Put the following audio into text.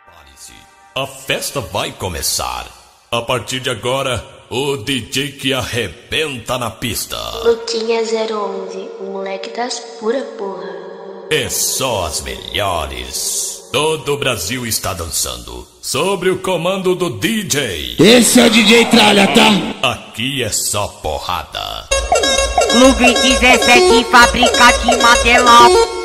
Prepare-se, a festa vai começar. A partir de agora, o DJ que arrebenta na pista. Luquinha 011, o moleque das pura porra. É só as melhores. Todo o Brasil está dançando sobre o comando do DJ. Esse é o DJ Tralha, tá? Aqui é só porrada. Clube 17, fábrica de material.